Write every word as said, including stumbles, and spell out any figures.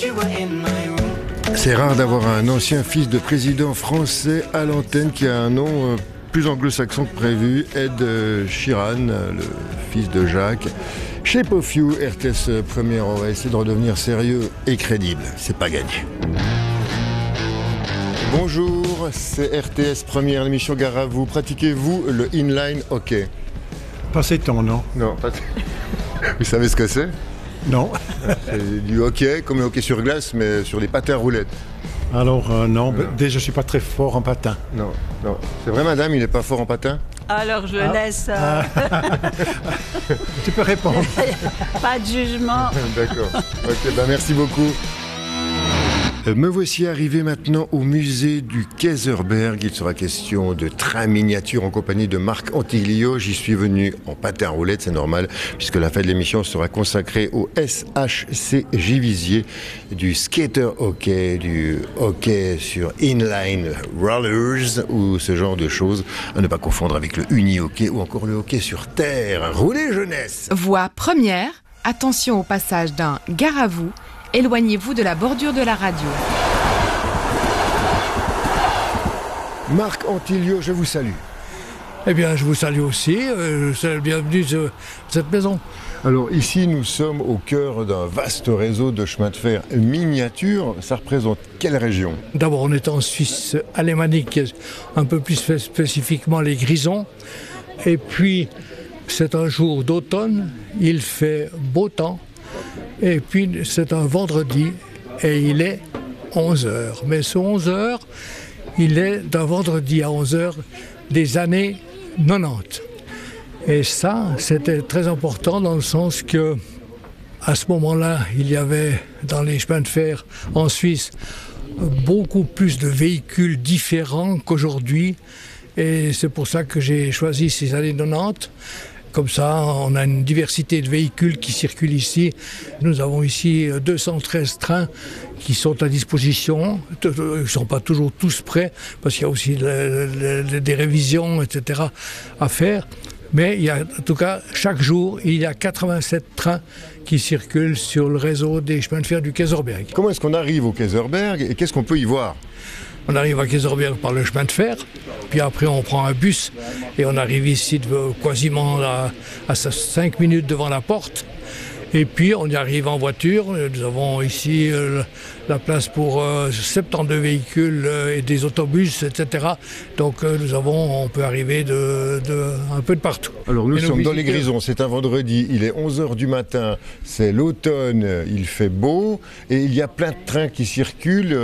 C'est rare d'avoir un ancien fils de président français à l'antenne qui a un nom euh, plus anglo-saxon que prévu. Ed Sheeran, le fils de Jacques. Shape of You, R T S Première, on va essayer de redevenir sérieux et crédible. C'est pas gagné. Bonjour, c'est R T S Première, l'émission Gare à vous. Pratiquez-vous le inline hockey? Pas ces temps, non. Non, pas... Vous savez ce que c'est? Non. C'est du hockey, comme le hockey sur glace, mais sur des patins roulettes. Alors, euh, non, Euh. déjà, je ne suis pas très fort en patin. Non, non. C'est vrai, madame, il n'est pas fort en patin? Alors je Ah. laisse euh, Tu peux répondre. pas de jugement. D'accord. Ok, ben merci beaucoup. Euh, Me voici arrivé maintenant au musée du Kaysersberg. Il sera question de trains miniatures en compagnie de Marc Antiglio. J'y suis venu en patin roulette, c'est normal, puisque la fin de l'émission sera consacrée au S H C Givisier, du skater hockey, du hockey sur inline rollers ou ce genre de choses, à ne pas confondre avec le uni-hockey ou encore le hockey sur terre. Roulez jeunesse! Voix première, attention au passage d'un gare à vous. Éloignez-vous de la bordure de la radio. Marc Antiglio, je vous salue. Eh bien, je vous salue aussi. Euh, c'est le bienvenu sur cette maison. Alors ici, nous sommes au cœur d'un vaste réseau de chemins de fer miniatures. Ça représente quelle région? D'abord, on est en Suisse alémanique, un peu plus spé- spécifiquement les Grisons. Et puis, c'est un jour d'automne, il fait beau temps. Et puis, c'est un vendredi et il est onze heures. Mais ce onze heures, il est d'un vendredi à onze heures des années quatre-vingt-dix. Et ça, c'était très important dans le sens que, à ce moment-là, il y avait dans les chemins de fer en Suisse beaucoup plus de véhicules différents qu'aujourd'hui. Et c'est pour ça que j'ai choisi ces années quatre-vingt-dix. Comme ça, on a une diversité de véhicules qui circulent ici. Nous avons ici deux cent treize trains qui sont à disposition. Ils ne sont pas toujours tous prêts parce qu'il y a aussi le, le, le, des révisions, et cetera à faire. Mais il y a, en tout cas, chaque jour, il y a quatre-vingt-sept trains qui circulent sur le réseau des chemins de fer du Kaysersberg. Comment est-ce qu'on arrive au Kaysersberg et qu'est-ce qu'on peut y voir? On arrive à Kaysersberg par le chemin de fer, puis après on prend un bus et on arrive ici de, quasiment à, à cinq minutes devant la porte. Et puis on y arrive en voiture. Nous avons ici euh, la place pour euh, soixante-douze véhicules euh, et des autobus, et cetera. Donc euh, nous avons, on peut arriver de, de, un peu de partout. Alors nous Et sommes nos dans les visiteurs- Grisons, c'est un vendredi, il est onze heures du matin, c'est l'automne, il fait beau et il y a plein de trains qui circulent.